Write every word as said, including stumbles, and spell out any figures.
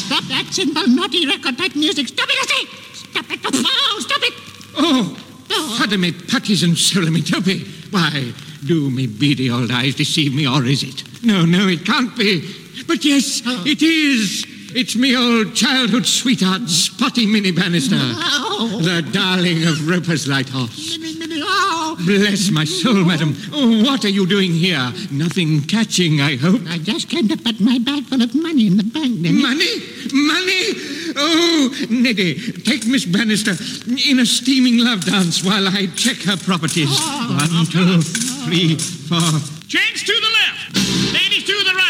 stop that cymbal naughty record type music. Stop it, I say! Stop it! Oh, stop it! Oh, oh. Pardon me, putties and solemy topi. Why, do me beady old eyes deceive me, or is it? No, no, it can't be. But yes, oh. it is. It's me old childhood sweetheart, Spotty Minnie Bannister. Oh. The darling of Roper's Lighthorse. Minnie, Minnie, oh. Bless my soul, madam. Oh, what are you doing here? Nothing catching, I hope. I just came to put my bag full of money in the bank, Neddy. Money? Money? Oh, Neddy, take Miss Bannister in a steaming love dance while I check her properties. Oh. One, two, three, four. Gents to the left. Ladies to the right.